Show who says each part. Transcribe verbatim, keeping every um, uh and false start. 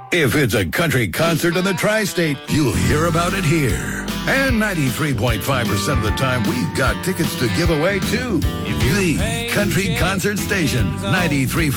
Speaker 1: If it's a country concert in the tri-state, you'll hear about it here. And ninety-three point five percent of the time, we've got tickets to give away, too. The Country Concert Station, ninety-three point five.